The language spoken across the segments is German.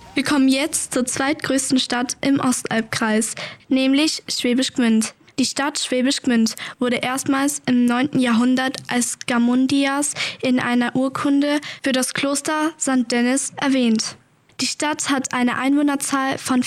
Wir kommen jetzt zur zweitgrößten Stadt im Ostalbkreis, nämlich Schwäbisch Gmünd. Die Stadt Schwäbisch Gmünd wurde erstmals im 9. Jahrhundert als Gamundias in einer Urkunde für das Kloster St. Dennis erwähnt. Die Stadt hat eine Einwohnerzahl von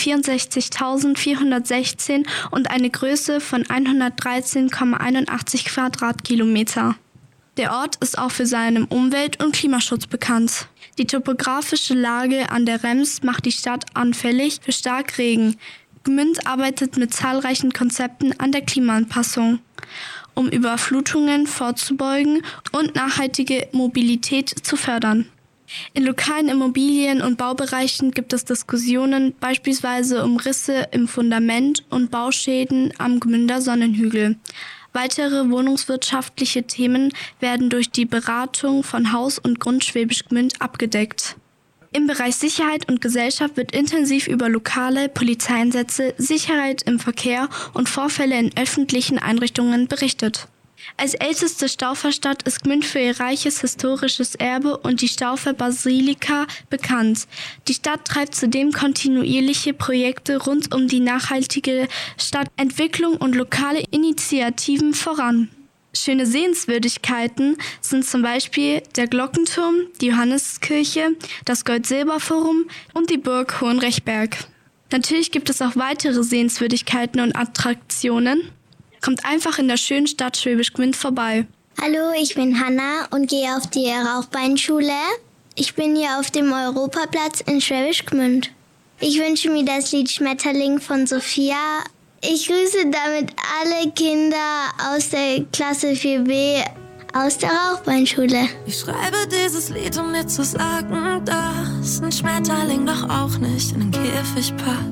64.416 und eine Größe von 113,81 Quadratkilometer. Der Ort ist auch für seinen Umwelt- und Klimaschutz bekannt. Die topografische Lage an der Rems macht die Stadt anfällig für Starkregen. Gmünd arbeitet mit zahlreichen Konzepten an der Klimaanpassung, um Überflutungen vorzubeugen und nachhaltige Mobilität zu fördern. In lokalen Immobilien- und Baubereichen gibt es Diskussionen, beispielsweise um Risse im Fundament und Bauschäden am Gmünder Sonnenhügel. Weitere wohnungswirtschaftliche Themen werden durch die Beratung von Haus und Grund Schwäbisch Gmünd abgedeckt. Im Bereich Sicherheit und Gesellschaft wird intensiv über lokale Polizeieinsätze, Sicherheit im Verkehr und Vorfälle in öffentlichen Einrichtungen berichtet. Als älteste Stauferstadt ist Gmünd für ihr reiches historisches Erbe und die Staufer Basilika bekannt. Die Stadt treibt zudem kontinuierliche Projekte rund um die nachhaltige Stadtentwicklung und lokale Initiativen voran. Schöne Sehenswürdigkeiten sind zum Beispiel der Glockenturm, die Johanneskirche, das Gold-Silber-Forum und die Burg Hohenrechberg. Natürlich gibt es auch weitere Sehenswürdigkeiten und Attraktionen. Kommt einfach in der schönen Stadt Schwäbisch Gmünd vorbei. Hallo, ich bin Hanna und gehe auf die Rauchbeinschule. Ich bin hier auf dem Europaplatz in Schwäbisch Gmünd. Ich wünsche mir das Lied Schmetterling von Sophia. Ich grüße damit alle Kinder aus der Klasse 4b aus der Rauchbeinschule. Ich schreibe dieses Lied, um dir zu sagen, dass ein Schmetterling doch auch nicht in den Käfig passt.